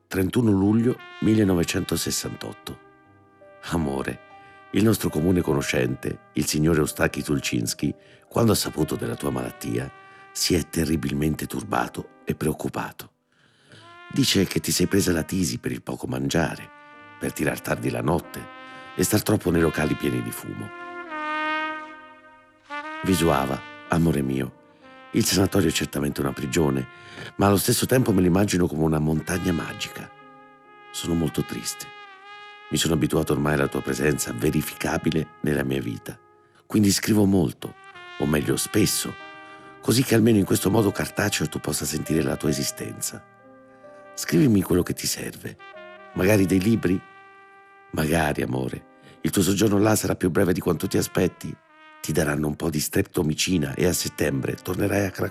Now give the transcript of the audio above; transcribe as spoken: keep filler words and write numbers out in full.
trentuno luglio millenovecentosessantotto. Amore, il nostro comune conoscente, il signore Eustachy Tulcinski, quando ha saputo della tua malattia, si è terribilmente turbato e preoccupato. Dice che ti sei presa la tisi per il poco mangiare, per tirar tardi la notte e star troppo nei locali pieni di fumo. Visuava, amore mio, il sanatorio è certamente una prigione, ma allo stesso tempo me l'immagino come una montagna magica. Sono molto triste. Mi sono abituato ormai alla tua presenza verificabile nella mia vita. Quindi scrivo molto, o meglio spesso, così che almeno in questo modo cartaceo tu possa sentire la tua esistenza. Scrivimi quello che ti serve. Magari dei libri? Magari, amore. Il tuo soggiorno là sarà più breve di quanto ti aspetti. Ti daranno un po' di streptomicina e a settembre tornerai a Cracovia.